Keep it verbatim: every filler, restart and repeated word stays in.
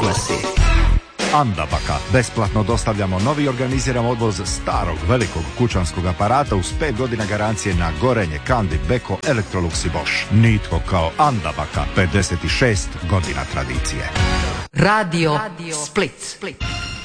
oglasi. Andabaka. Besplatno dostavljamo novi organiziramo odvoz starog velikog kućanskog aparata uz pet godina garancije na gorenje, Kandi, Beko, Electrolux i Bosch. Nitko kao Andabaka. pedeset šest godina tradicije. Radio Split. Split.